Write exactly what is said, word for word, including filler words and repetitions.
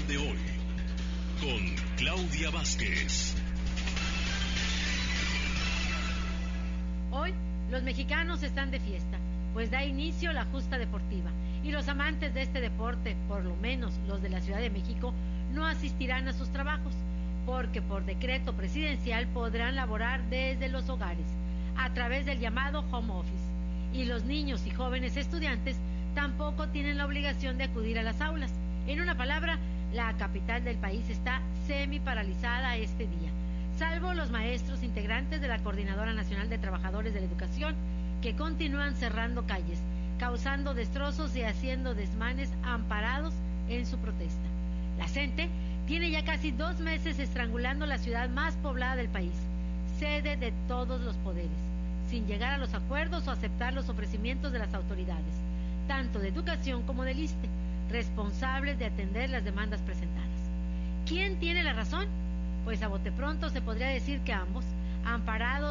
Nacional de hoy, con Claudia Vázquez. Hoy, los mexicanos están de fiesta, pues da inicio la justa deportiva, y los amantes de este deporte, por lo menos los de la Ciudad de México, no asistirán a sus trabajos, porque por decreto presidencial podrán laborar desde los hogares, a través del llamado home office, y los niños y jóvenes estudiantes tampoco tienen la obligación de acudir a las aulas. En una palabra, la capital del país está semi-paralizada este día, salvo los maestros integrantes de la Coordinadora Nacional de Trabajadores de la Educación, que continúan cerrando calles, causando destrozos y haciendo desmanes amparados en su protesta. La CENTE tiene ya casi dos meses estrangulando la ciudad más poblada del país, sede de todos los poderes, sin llegar a los acuerdos o aceptar los ofrecimientos de las autoridades, tanto de educación como del ISSSTE, responsables de atender las demandas presentadas. ¿Quién tiene la razón? Pues a bote pronto se podría decir que ambos, amparados